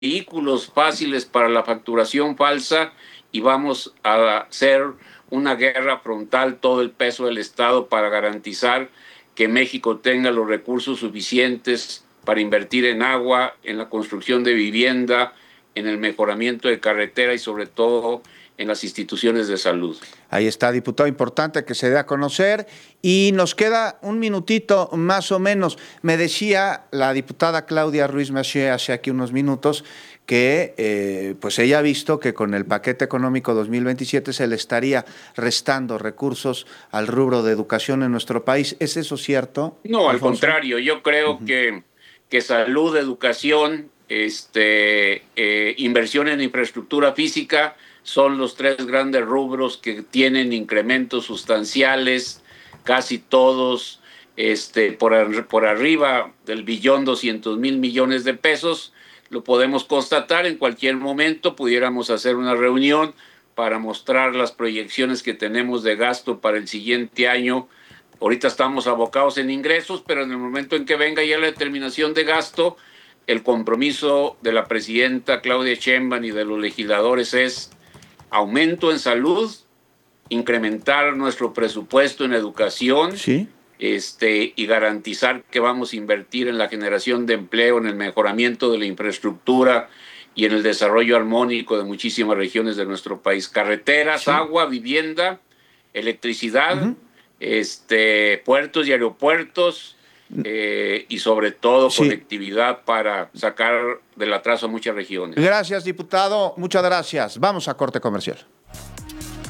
vehículos fáciles para la facturación falsa y vamos a hacer una guerra frontal, todo el peso del Estado para garantizar que México tenga los recursos suficientes para invertir en agua, en la construcción de vivienda, en el mejoramiento de carretera y sobre todo en las instituciones de salud. Ahí está, diputado, importante que se dé a conocer. Y nos queda un minutito más o menos. Me decía la diputada Claudia Ruiz Massieu hace aquí unos minutos que pues ella ha visto que con el paquete económico 2027 se le estaría restando recursos al rubro de educación en nuestro país. ¿Es eso cierto, No, al Alfonso? contrario, yo creo que salud, educación, inversión en infraestructura física son los tres grandes rubros que tienen incrementos sustanciales, casi todos por arriba del 1.200.000.000.000 de pesos. Lo podemos constatar en cualquier momento, pudiéramos hacer una reunión para mostrar las proyecciones que tenemos de gasto para el siguiente año. Ahorita estamos abocados en ingresos, pero en el momento en que venga ya la determinación de gasto, el compromiso de la presidenta Claudia Sheinbaum y de los legisladores es aumento en salud, incrementar nuestro presupuesto en educación, sí, y garantizar que vamos a invertir en la generación de empleo, en el mejoramiento de la infraestructura y en el desarrollo armónico de muchísimas regiones de nuestro país. Carreteras, sí. agua, vivienda, electricidad, puertos y aeropuertos, y sobre todo Sí. conectividad para sacar del atraso a muchas regiones. Gracias, diputado. Muchas gracias. Vamos a corte comercial.